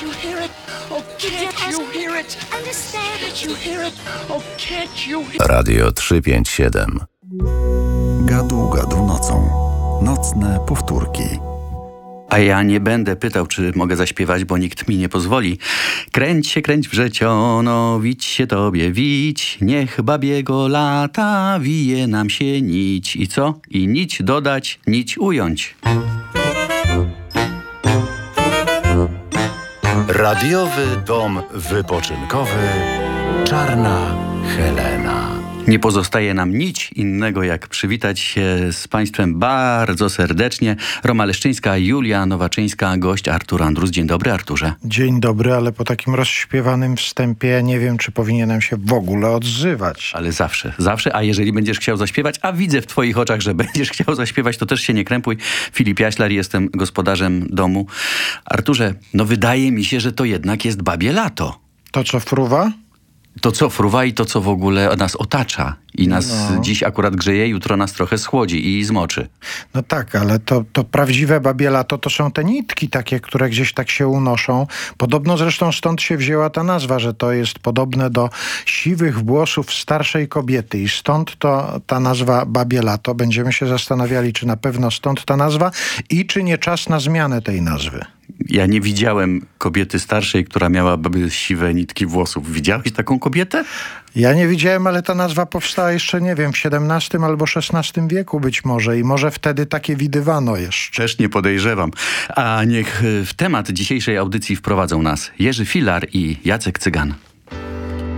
you hear it? Oh, can't you hear it? Understand? Can't you hear it? Oh, can't you hear it? Radio 357. Gadu, gadu nocą. Nocne powtórki. A ja nie będę pytał, czy mogę zaśpiewać, bo nikt mi nie pozwoli. Kręć się, kręć wrzeciono, wić się tobie, wić. Niech babiego lata wije nam się nić. I co? I nić dodać, nić ująć. Radiowy dom wypoczynkowy Czarna Helena. Nie pozostaje nam nic innego, jak przywitać się z Państwem bardzo serdecznie. Roma Leszczyńska, Julia Nowaczyńska, gość Artur Andrus. Dzień dobry, Arturze. Dzień dobry, ale po takim rozśpiewanym wstępie ja nie wiem, czy powinienem się w ogóle odzywać. Ale zawsze, a jeżeli będziesz chciał zaśpiewać, a widzę w twoich oczach, że będziesz chciał zaśpiewać, to też się nie krępuj. Filip Jaślar, jestem gospodarzem domu. Arturze, no wydaje mi się, że to jednak jest babie lato. To co fruwa? To co fruwa i to co w ogóle nas otacza. I nas dziś akurat grzeje, jutro nas trochę schłodzi i zmoczy. No tak, ale to prawdziwe babie lato to są te nitki takie, które gdzieś tak się unoszą. Podobno zresztą stąd się wzięła ta nazwa, że to jest podobne do siwych włosów starszej kobiety. I stąd to ta nazwa babie lato. Będziemy się zastanawiali, czy na pewno stąd ta nazwa i czy nie czas na zmianę tej nazwy. Ja nie widziałem kobiety starszej, która miałaby siwe nitki włosów. Widziałeś taką kobietę? Ja nie widziałem, ale ta nazwa powstała jeszcze, nie wiem, w XVII albo XVI wieku być może i może wtedy takie widywano jeszcze. Też nie podejrzewam. A niech w temat dzisiejszej audycji wprowadzą nas Jerzy Filar i Jacek Cygan.